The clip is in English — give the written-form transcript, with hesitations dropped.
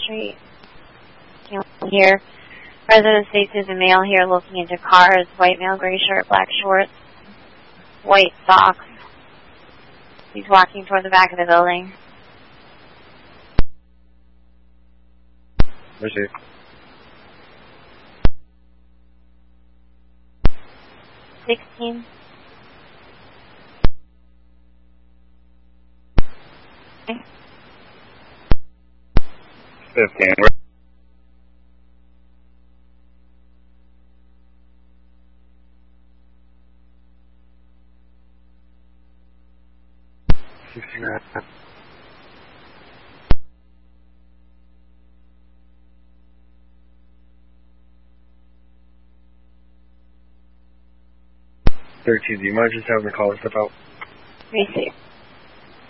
Street. Here. Resident states there's a male here looking into cars. White male, gray shirt, black shorts, white socks. He's walking toward the back of the building. Where's he? $16. 15. $16. 13. Do you mind just having the caller step out? Receive.